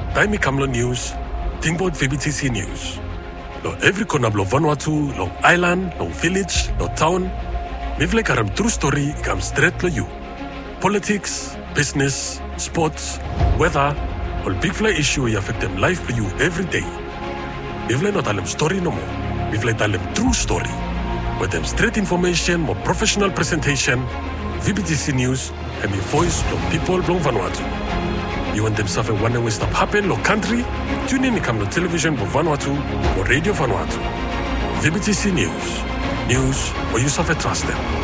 Taimi Kamlo News, Tingboat VBTC News. Lo every corner of Vanuatu, long island, long village, long town. Mivle karam true story comes straight to you. Politics, business, sports, weather, all big fly issue you affect them life for you every day. Mivle not tell story no more. Mivle tell them true story. With them straight information, more professional presentation, VBTC News, and the voice from people from Vanuatu. You want them something one way stop happen, lo country? Tune in to come to television for Vanuatu or radio Vanuatu. VBTC News. News where you suffer trust them.